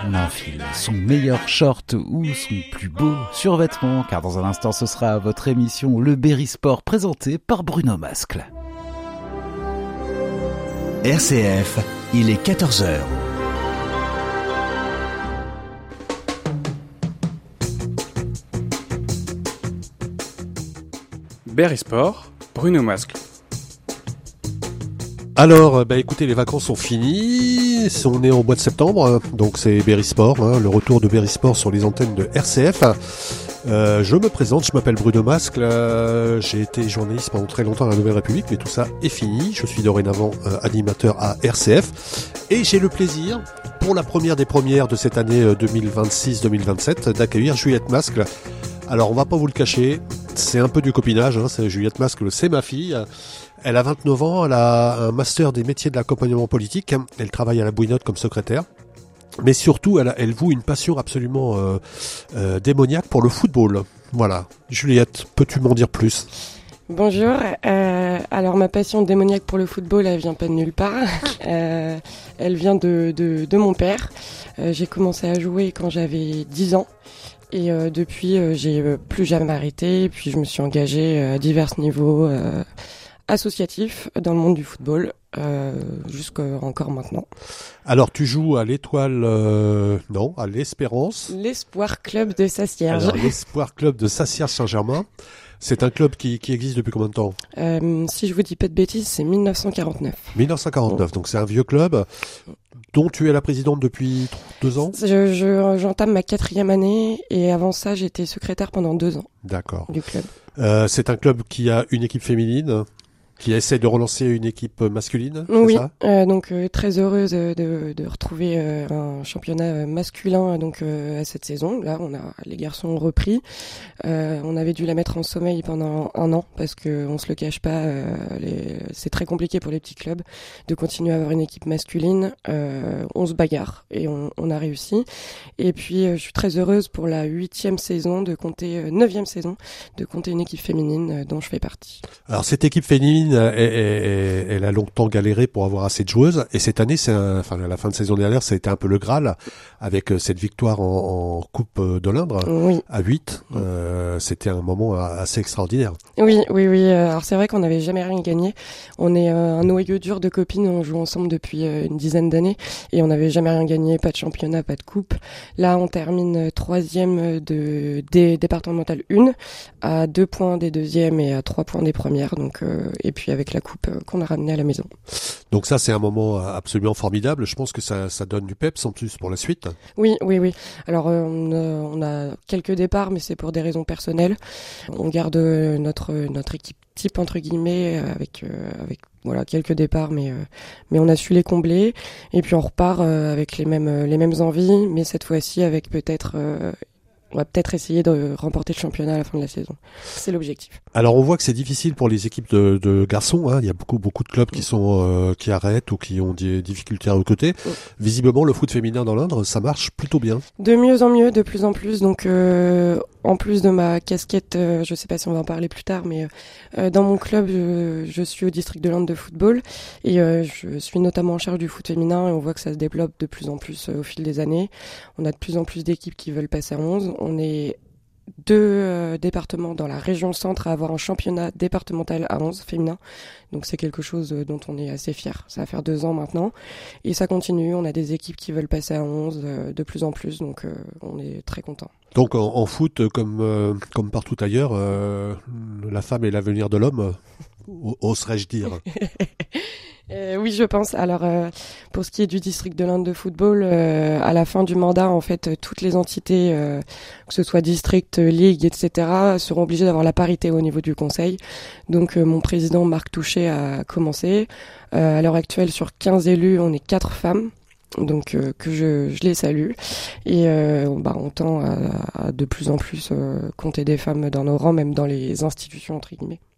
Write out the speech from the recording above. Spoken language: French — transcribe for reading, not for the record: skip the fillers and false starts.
On enfile son meilleur short ou son plus beau survêtement, car dans un instant ce sera votre émission Le Berry Sport présentée par Bruno Mascle. RCF, il est 14h. Berry Sport, Bruno Mascle. Alors, écoutez, les vacances sont finies, on est au mois de septembre, donc c'est Berry Sport, le retour de Berry Sport sur les antennes de RCF. Je me présente, je m'appelle Bruno Mascle, j'ai été journaliste pendant très longtemps à la Nouvelle République, mais tout ça est fini. Je suis dorénavant animateur à RCF et j'ai le plaisir, pour la première des premières de cette année 2026-2027, d'accueillir Juliette Mascle. Alors, on va pas vous le cacher, c'est un peu du copinage, c'est Juliette Mascle, c'est ma fille. Elle a 29 ans, elle a un master des métiers de l'accompagnement politique, elle travaille à la Bouinotte comme secrétaire. Mais surtout, elle voue une passion absolument démoniaque pour le football. Voilà. Juliette, peux-tu m'en dire plus ? Bonjour. Alors, ma passion démoniaque pour le football, elle vient pas de nulle part. Elle vient de mon père. J'ai commencé à jouer quand j'avais 10 ans. Et depuis, j'ai plus jamais arrêté. Puis, je me suis engagée à divers niveaux associatifs dans le monde du football. Jusqu'à encore maintenant. Alors tu joues à l'Étoile, à l'Espérance. L'Espoir Club de Sassières. Alors l'Espoir Club de Sassières-Saint-Germain. C'est un club qui existe depuis combien de temps ? Si je vous dis pas de bêtises, c'est 1949. 1949, donc c'est un vieux club dont tu es la présidente depuis 2 ans ? J'entame ma 4e année et avant ça, j'étais secrétaire pendant 2 ans. D'accord. Du club. C'est un club qui a une équipe féminine, qui essaie de relancer une équipe masculine, oui, c'est ça ? donc très heureuse de retrouver un championnat masculin à cette saison. Là, les garçons ont repris. On avait dû la mettre en sommeil pendant 1 an parce que on se le cache pas, c'est très compliqué pour les petits clubs de continuer à avoir une équipe masculine. On se bagarre et on a réussi. Et puis, je suis très heureuse pour la 8e saison de compter 9e saison de compter une équipe féminine dont je fais partie. Alors cette équipe féminine, elle a longtemps galéré pour avoir assez de joueuses et cette année, à la fin de saison dernière, ça a été un peu le Graal avec cette victoire en Coupe de l'Indre, oui. À 8. C'était un moment assez extraordinaire. Oui. Alors c'est vrai qu'on n'avait jamais rien gagné. On est un noyau dur de copines, on joue ensemble depuis une dizaine d'années et on n'avait jamais rien gagné, pas de championnat, pas de coupe. Là, on termine 3e des départementales 1, à 2 points des 2e et à 3 points des premières. Et puis avec la coupe qu'on a ramenée à la maison. Donc ça, c'est un moment absolument formidable. Je pense que ça donne du peps en plus pour la suite. Oui. Alors on a quelques départs, mais c'est pour des raisons personnelles. On garde notre équipe type entre guillemets avec quelques départs, mais on a su les combler. Et puis on repart avec les mêmes envies, mais cette fois-ci avec on va peut-être essayer de remporter le championnat à la fin de la saison. C'est l'objectif. Alors on voit que c'est difficile pour les équipes de garçons. Il y a beaucoup de clubs qui arrêtent ou qui ont des difficultés à recruter. Visiblement, le foot féminin dans l'Indre, ça marche plutôt bien. De mieux en mieux, de plus en plus. Donc, en plus de ma casquette, je sais pas si on va en parler plus tard, mais dans mon club, je suis au district de l'Indre de football et je suis notamment en charge du foot féminin et on voit que ça se développe de plus en plus au fil des années. On a de plus en plus d'équipes qui veulent passer à 11. On est 2 départements dans la région centre à avoir un championnat départemental à 11 féminin. Donc c'est quelque chose dont on est assez fiers. Ça va faire 2 ans maintenant. Et ça continue. On a des équipes qui veulent passer à 11 de plus en plus. Donc on est très contents. Donc en foot, comme partout ailleurs, la femme est l'avenir de l'homme, oserais-je dire. Oui, je pense. Alors, pour ce qui est du district de l'Indre de football, à la fin du mandat, en fait, toutes les entités, que ce soit district, ligue, etc., seront obligées d'avoir la parité au niveau du conseil. Donc, mon président Marc Touchet a commencé. À l'heure actuelle, sur 15 élus, on est 4 femmes. Donc que je les salue et on tend à de plus en plus compter des femmes dans nos rangs, même dans les institutions entre guillemets.